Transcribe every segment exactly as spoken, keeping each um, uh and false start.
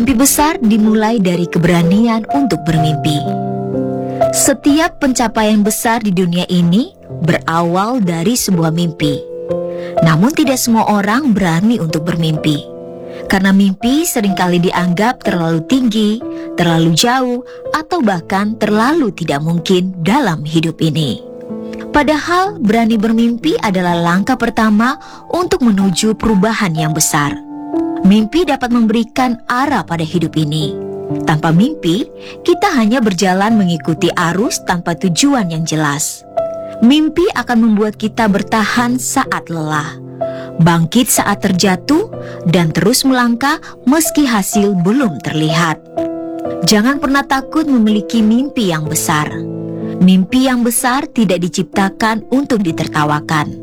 Mimpi besar dimulai dari keberanian untuk bermimpi. Setiap pencapaian besar di dunia ini berawal dari sebuah mimpi. Namun tidak semua orang berani untuk bermimpi. Karena mimpi seringkali dianggap terlalu tinggi, terlalu jauh, atau bahkan terlalu tidak mungkin dalam hidup ini. Padahal berani bermimpi adalah langkah pertama untuk menuju perubahan yang besar. Mimpi dapat memberikan arah pada hidup ini. Tanpa mimpi, kita hanya berjalan mengikuti arus tanpa tujuan yang jelas. Mimpi akan membuat kita bertahan saat lelah, bangkit saat terjatuh, dan terus melangkah meski hasil belum terlihat. Jangan pernah takut memiliki mimpi yang besar. Mimpi yang besar tidak diciptakan untuk ditertawakan,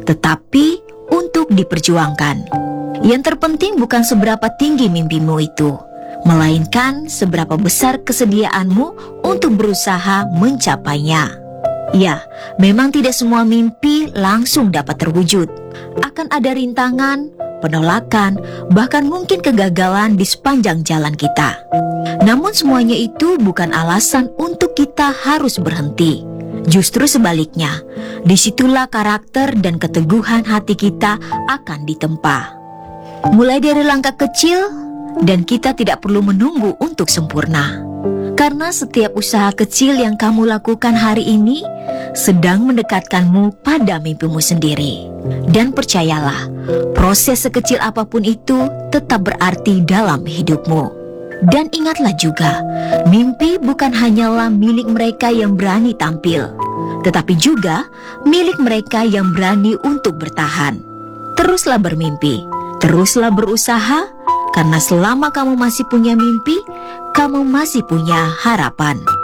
tetapi untuk diperjuangkan. Yang terpenting bukan seberapa tinggi mimpimu itu, melainkan seberapa besar kesediaanmu untuk berusaha mencapainya. Ya, memang tidak semua mimpi langsung dapat terwujud. Akan ada rintangan, penolakan, bahkan mungkin kegagalan di sepanjang jalan kita. Namun semuanya itu bukan alasan untuk kita harus berhenti. Justru sebaliknya, disitulah karakter dan keteguhan hati kita akan ditempa. Mulai dari langkah kecil, dan kita tidak perlu menunggu untuk sempurna. Karena setiap usaha kecil yang kamu lakukan hari ini sedang mendekatkanmu pada mimpimu sendiri. Dan percayalah, proses sekecil apapun itu tetap berarti dalam hidupmu. Dan ingatlah juga, mimpi bukan hanyalah milik mereka yang berani tampil, tetapi juga milik mereka yang berani untuk bertahan. Teruslah bermimpi, teruslah berusaha, karena selama kamu masih punya mimpi, kamu masih punya harapan.